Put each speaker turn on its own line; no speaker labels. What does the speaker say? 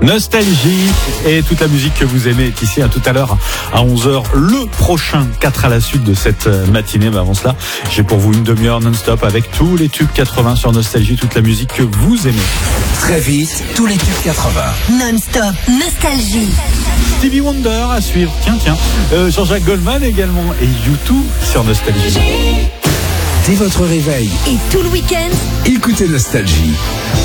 Nostalgie et toute la musique que vous aimez est ici. À tout à l'heure à 11h. Le prochain 4 à la suite de cette matinée. Mais avant cela, j'ai pour vous une demi-heure non-stop avec tous les tubes 80 sur Nostalgie, toute la musique que vous aimez.
Très vite, tous les tubes 80.
Non-stop Nostalgie.
Stevie Wonder à suivre. Tiens. Jean-Jacques Goldman également. Et U2 sur Nostalgie.
Dès votre réveil
et tout le week-end,
écoutez Nostalgie.